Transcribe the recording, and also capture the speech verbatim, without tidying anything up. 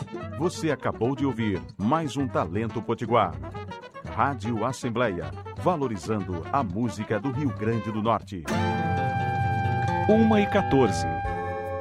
Você acabou de ouvir mais um Talento Potiguar. Rádio Assembleia, valorizando a música do Rio Grande do Norte. uma e quatorze.